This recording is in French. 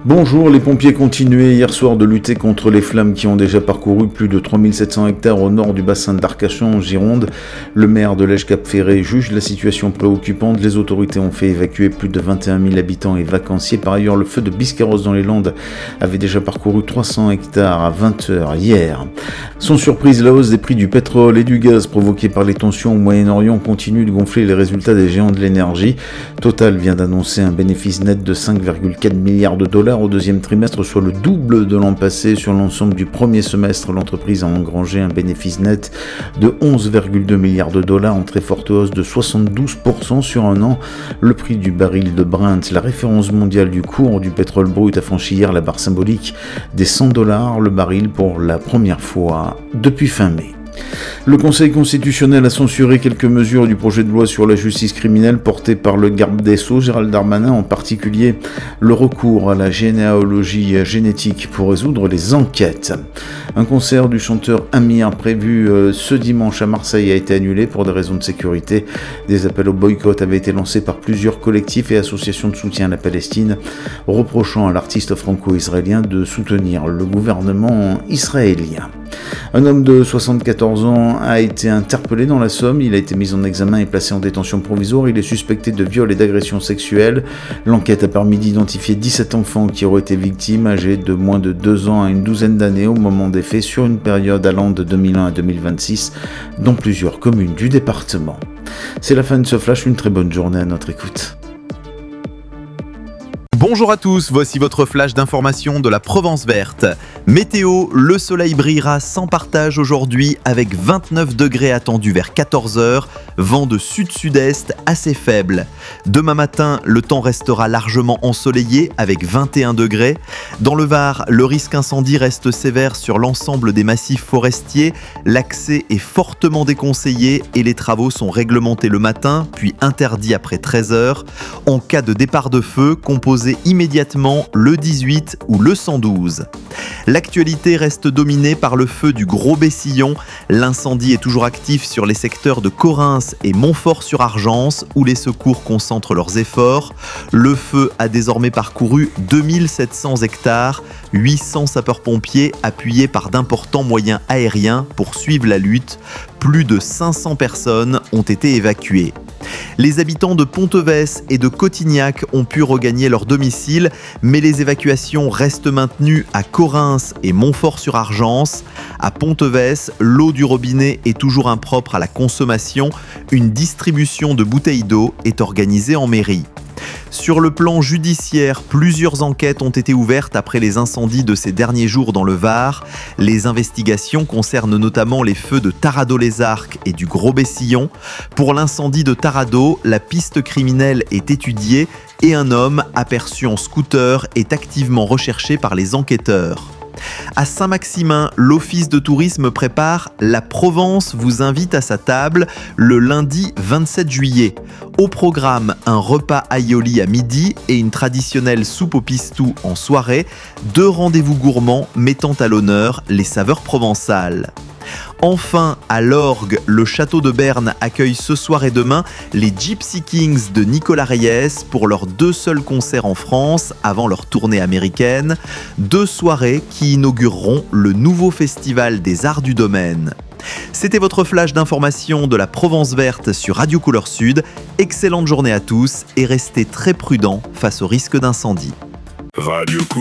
Bonjour, les pompiers continuaient hier soir de lutter contre les flammes qui ont déjà parcouru plus de 3700 hectares au nord du bassin d'Arcachon en Gironde. Le maire de Lège-Cap-Ferré juge la situation préoccupante. Les autorités ont fait évacuer plus de 21 000 habitants et vacanciers. Par ailleurs, le feu de Biscarrosse dans les Landes avait déjà parcouru 300 hectares à 20h hier. Sans surprise, la hausse des prix du pétrole et du gaz provoquée par les tensions au Moyen-Orient continue de gonfler les résultats des géants de l'énergie. Total vient d'annoncer un bénéfice net de 5,4 milliards de dollars au deuxième trimestre, soit le double de l'an passé. Sur l'ensemble du premier semestre, l'entreprise a engrangé un bénéfice net de 11,2 milliards de dollars, en très forte hausse de 72% sur un an. Le prix du baril de Brent, la référence mondiale du cours du pétrole brut, a franchi hier la barre symbolique des 100 $ le baril pour la première fois depuis fin mai. Le Conseil constitutionnel a censuré quelques mesures du projet de loi sur la justice criminelle porté par le garde des Sceaux, Gérald Darmanin, en particulier le recours à la généalogie génétique pour résoudre les enquêtes. Un concert du chanteur Amir prévu ce dimanche à Marseille a été annulé pour des raisons de sécurité. Des appels au boycott avaient été lancés par plusieurs collectifs et associations de soutien à la Palestine, reprochant à l'artiste franco-israélien de soutenir le gouvernement israélien. Un homme de 74 ans a été interpellé dans la Somme. Il a été mis en examen et placé en détention provisoire. Il est suspecté de viol et d'agression sexuelle. L'enquête a permis d'identifier 17 enfants qui auraient été victimes, âgés de moins de 2 ans à une douzaine d'années au moment des faits, sur une période allant de 2001 à 2026 dans plusieurs communes du département. C'est la fin de ce flash, une très bonne journée à notre écoute. Bonjour à tous, voici votre flash d'information de la Provence verte. Météo, le soleil brillera sans partage aujourd'hui avec 29 degrés attendus vers 14h, vent de sud-sud-est assez faible. Demain matin, le temps restera largement ensoleillé avec 21 degrés. Dans le Var, le risque incendie reste sévère sur l'ensemble des massifs forestiers. L'accès est fortement déconseillé et les travaux sont réglementés le matin, puis interdits après 13h. En cas de départ de feu, composez immédiatement le 18 ou le 112. L'actualité reste dominée par le feu du Gros-Bessillon. L'incendie est toujours actif sur les secteurs de Corrins et Montfort-sur-Argence où les secours concentrent leurs efforts. Le feu a désormais parcouru 2700 hectares, 800 sapeurs-pompiers appuyés par d'importants moyens aériens pour suivre la lutte. Plus de 500 personnes ont été évacuées. Les habitants de Ponteves et de Cotignac ont pu regagner leur domicile, mais les évacuations restent maintenues à Corrins et Montfort-sur-Argence. À Ponteves, l'eau du robinet est toujours impropre à la consommation. Une distribution de bouteilles d'eau est organisée en mairie. Sur le plan judiciaire, plusieurs enquêtes ont été ouvertes après les incendies de ces derniers jours dans le Var. Les investigations concernent notamment les feux de Taradot-les-Arcs et du Gros-Bessillon. Pour l'incendie de Taradot, la piste criminelle est étudiée et un homme aperçu en scooter est activement recherché par les enquêteurs. À Saint-Maximin, l'Office de tourisme prépare La Provence vous invite à sa table le lundi 27 juillet. Au programme, un repas aioli à midi et une traditionnelle soupe au pistou en soirée, 2 rendez-vous gourmands mettant à l'honneur les saveurs provençales. Enfin, à l'Orgue, le château de Berne accueille ce soir et demain les Gypsy Kings de Nicolas Reyes pour leurs 2 seuls concerts en France avant leur tournée américaine. 2 soirées qui inaugureront le nouveau festival des arts du domaine. C'était votre flash d'information de la Provence verte sur Radio Couleur Sud. Excellente journée à tous et restez très prudents face au risque d'incendie.